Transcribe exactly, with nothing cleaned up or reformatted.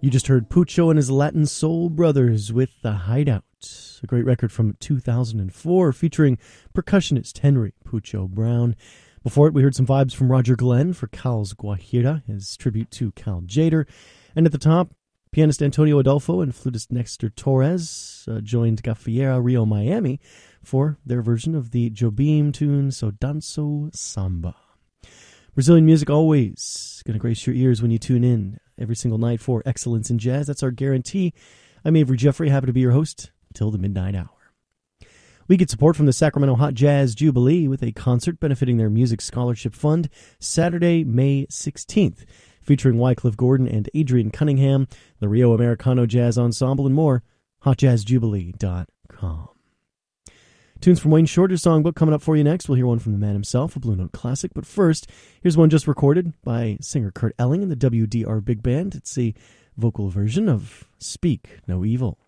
You just heard Pucho and his Latin Soul Brothers with The Hideout, a great record from two thousand four featuring percussionist Henry Pucho Brown. Before it, we heard some vibes from Roger Glenn for Cal's Guajira, his tribute to Cal Tjader. And at the top, pianist Antonio Adolfo and flutist Nextor Torres uh, joined Gaffiera Rio Miami for their version of the Jobim tune So Danso Samba. Brazilian music always going to grace your ears when you tune in every single night for Excellence in Jazz. That's our guarantee. I'm Avery Jeffrey, happy to be your host till the midnight hour. We get support from the Sacramento Hot Jazz Jubilee with a concert benefiting their Music Scholarship Fund Saturday, May sixteenth, featuring Wycliffe Gordon and Adrian Cunningham, the Rio Americano Jazz Ensemble, and more. hot jazz jubilee dot com. Tunes from Wayne Shorter's songbook coming up for you next. We'll hear one from the man himself, a Blue Note classic. But first, here's one just recorded by singer Kurt Elling and the W D R Big Band. It's a vocal version of Speak No Evil.